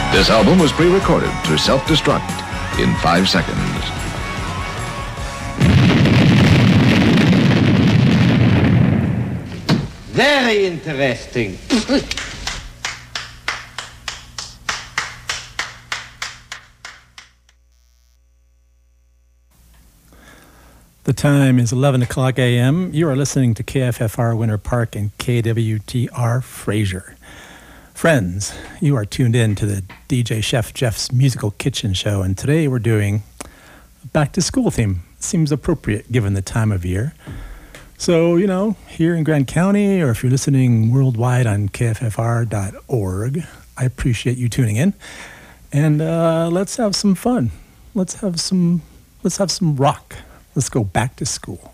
This album was pre-recorded to self-destruct in 5 seconds. Very interesting. The time is 11 o'clock a.m. You are listening to KFFR Winter Park and KWTR Fraser. Friends, you are tuned in to the DJ Chef Jeff's Musical Kitchen Show, and today we're doing a back-to-school theme. Seems appropriate given the time of year. So, here in Grand County, or if you're listening worldwide on kffr.org, I appreciate you tuning in. And let's have some fun. Let's have some rock. Let's go back to school.